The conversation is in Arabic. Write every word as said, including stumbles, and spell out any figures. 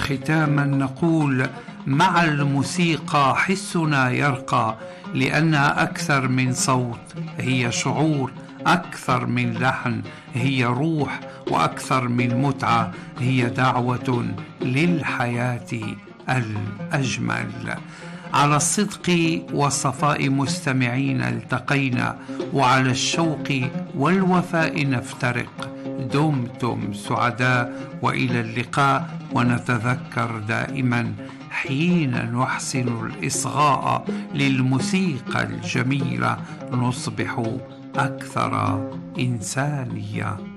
وختاما نقول: مع الموسيقى حسنا يرقى، لأنها أكثر من صوت، هي شعور، أكثر من لحن هي روح، وأكثر من متعة هي دعوة للحياة الأجمل. على الصدق والصفاء مستمعين التقينا، وعلى الشوق والوفاء نفترق. دمتم سعداء، وإلى اللقاء. ونتذكر دائما حين نحسن الإصغاء للموسيقى الجميلة نصبح أكثر إنسانية.